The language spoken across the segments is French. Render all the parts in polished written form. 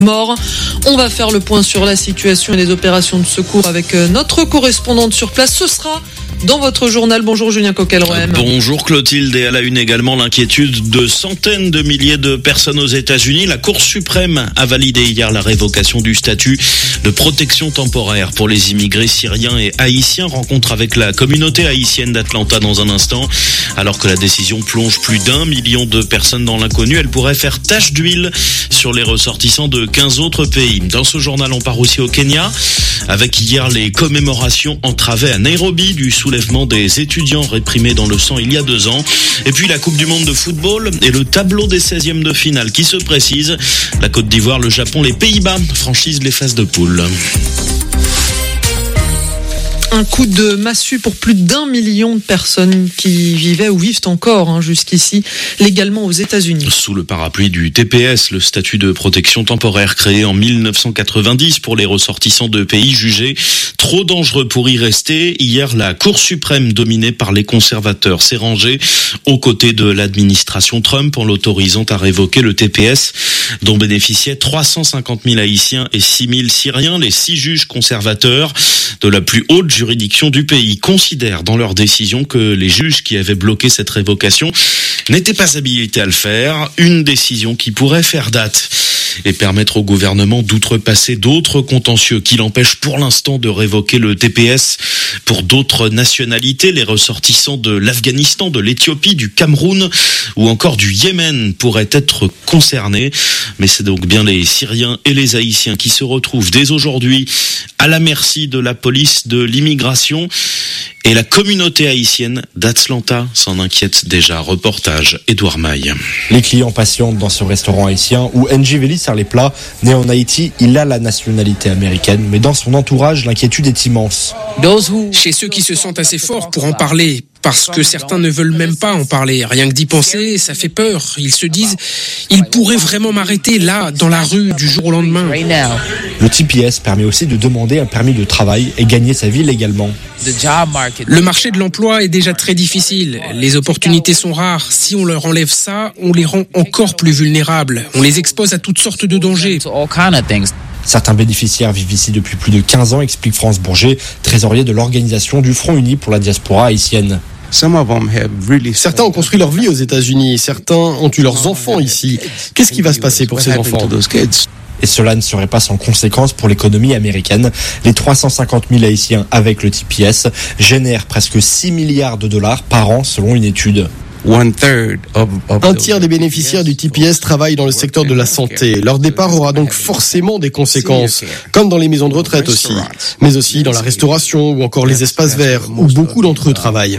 Mort. On va faire le point sur la situation et les opérations de secours avec notre correspondante sur place. Ce sera dans votre journal. Bonjour Julien Coquelroem. Bonjour Clotilde, et à la une également l'inquiétude de centaines de milliers de personnes aux États-Unis. La Cour suprême a validé hier la révocation du statut de protection temporaire pour les immigrés syriens et haïtiens. Rencontre avec la communauté haïtienne d'Atlanta dans un instant. Alors que la décision plonge plus d'1 million de personnes dans l'inconnu, elle pourrait faire tache d'huile sur les ressortissants de 15 autres pays. Dans ce journal, on part aussi au Kenya avec hier les commémorations entravées à Nairobi du soulèvement des étudiants réprimés dans le sang il y a 2 ans. Et puis la Coupe du Monde de football et le tableau des 16e de finale qui se précise. La Côte d'Ivoire, le Japon, les Pays-Bas franchissent les phases de poule. Un coup de massue pour plus d'1 million de personnes qui vivaient ou vivent encore jusqu'ici légalement aux États-Unis. Sous le parapluie du TPS, le statut de protection temporaire créé en 1990 pour les ressortissants de pays jugés trop dangereux pour y rester. Hier, la Cour suprême, dominée par les conservateurs, s'est rangée aux côtés de l'administration Trump en l'autorisant à révoquer le TPS dont bénéficiaient 350 000 Haïtiens et 6 000 Syriens. Les 6 juges conservateurs de la plus haute juridiction du pays considèrent dans leur décision que les juges qui avaient bloqué cette révocation n'étaient pas habilités à le faire. Une décision qui pourrait faire date et permettre au gouvernement d'outrepasser d'autres contentieux qui l'empêchent pour l'instant de révoquer le TPS pour d'autres nationalités. Les ressortissants de l'Afghanistan, de l'Éthiopie, du Cameroun ou encore du Yémen pourraient être concernés. Mais c'est donc bien les Syriens et les Haïtiens qui se retrouvent dès aujourd'hui à la merci de la police de l'immigration. Et la communauté haïtienne d'Atlanta s'en inquiète déjà. Reportage Édouard Maille. Les clients patientent dans ce restaurant haïtien où Njiveli sert les plats. Né en Haïti, il a la nationalité américaine, mais dans son entourage, l'inquiétude est immense. Chez ceux qui se sentent assez forts pour en parler, parce que certains ne veulent même pas en parler. Rien que d'y penser, ça fait peur. Ils se disent, ils pourraient vraiment m'arrêter là, dans la rue, du jour au lendemain. Le TPS permet aussi de demander un permis de travail et gagner sa vie légalement. Le marché de l'emploi est déjà très difficile. Les opportunités sont rares. Si on leur enlève ça, on les rend encore plus vulnérables. On les expose à toutes sortes de dangers. Certains bénéficiaires vivent ici depuis plus de 15 ans, explique France Bourget, trésorier de l'organisation du Front Uni pour la diaspora haïtienne. Certains ont construit leur vie aux États-Unis, certains ont eu leurs enfants ici. Qu'est-ce qui va se passer pour ces enfants ? Et cela ne serait pas sans conséquences pour l'économie américaine. Les 350 000 Haïtiens avec le TPS génèrent presque 6 milliards de dollars par an selon une étude. Un tiers des bénéficiaires du TPS travaillent dans le secteur de la santé. Leur départ aura donc forcément des conséquences, comme dans les maisons de retraite aussi, mais aussi dans la restauration ou encore les espaces verts, où beaucoup d'entre eux travaillent.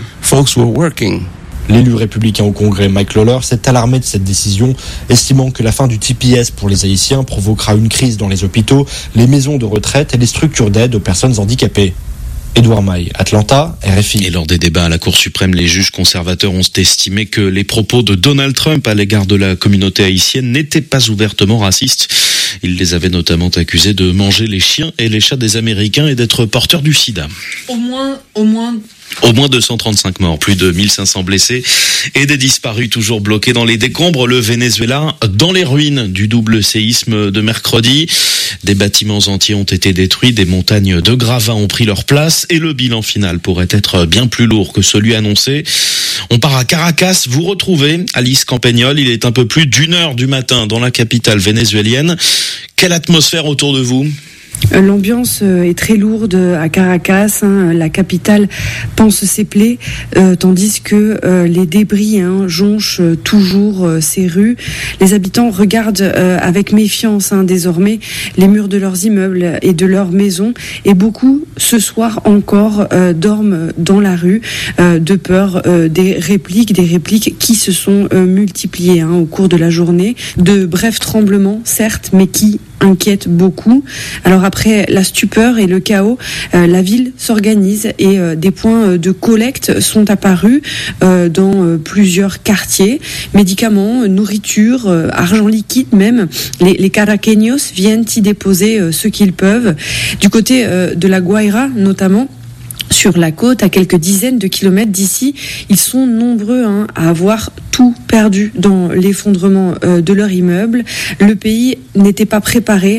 L'élu républicain au Congrès, Mike Lawler, s'est alarmé de cette décision, estimant que la fin du TPS pour les Haïtiens provoquera une crise dans les hôpitaux, les maisons de retraite et les structures d'aide aux personnes handicapées. Édouard Maille, Atlanta, RFI. Et lors des débats à la Cour suprême, les juges conservateurs ont estimé que les propos de Donald Trump à l'égard de la communauté haïtienne n'étaient pas ouvertement racistes. Il les avait notamment accusés de manger les chiens et les chats des Américains et d'être porteurs du sida. Au moins 235 morts, plus de 1500 blessés et des disparus toujours bloqués dans les décombres. Le Venezuela dans les ruines du double séisme de mercredi. Des bâtiments entiers ont été détruits, des montagnes de gravats ont pris leur place et le bilan final pourrait être bien plus lourd que celui annoncé. On part à Caracas, vous retrouvez Alice Campagnol, il est un peu plus d'1h du matin dans la capitale vénézuélienne. Quelle atmosphère autour de vous ? L'ambiance est très lourde à Caracas, la capitale panse ses plaies, tandis que les débris jonchent toujours ces rues. Les habitants regardent avec méfiance désormais les murs de leurs immeubles et de leurs maisons, et beaucoup ce soir encore dorment dans la rue de peur des répliques qui se sont multipliées au cours de la journée. De brefs tremblements, certes, mais qui inquiètent beaucoup. Alors après la stupeur et le chaos, la ville s'organise et des points de collecte sont apparus dans plusieurs quartiers. Médicaments, nourriture, argent liquide même. Les caraqueños viennent y déposer ce qu'ils peuvent. Du côté de la Guaira notamment, sur la côte, à quelques dizaines de kilomètres d'ici, ils sont nombreux à avoir tout perdu dans l'effondrement de leur immeuble. Le pays n'était pas préparé